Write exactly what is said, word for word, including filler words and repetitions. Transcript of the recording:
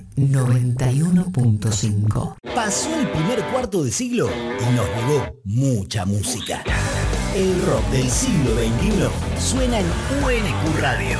M noventa y uno punto cinco. Pasó el primer cuarto de siglo y nos legó mucha música. El rock del siglo veintiuno suena en U N Q Radio.